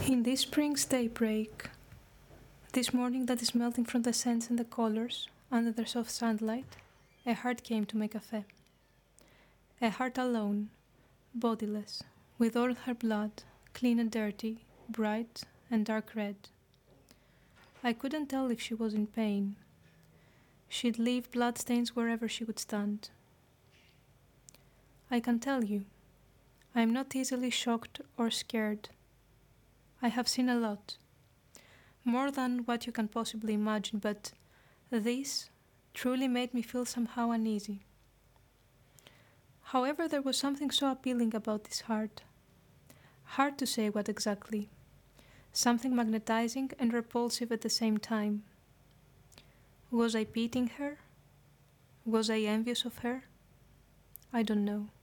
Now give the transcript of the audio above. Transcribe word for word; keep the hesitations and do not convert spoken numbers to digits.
In this spring's daybreak, this morning that is melting from the scents and the colors under the soft sunlight, a heart came to my cafe. A heart alone, bodiless, with all her blood, clean and dirty, bright and dark red. I couldn't tell if she was in pain. She'd leave bloodstains wherever she would stand. I can tell you, I am not easily shocked or scared. I have seen a lot, more than what you can possibly imagine, but this truly made me feel somehow uneasy. However, there was something so appealing about this heart. Hard to say what exactly. Something magnetizing and repulsive at the same time. Was I pitying her? Was I envious of her? I don't know.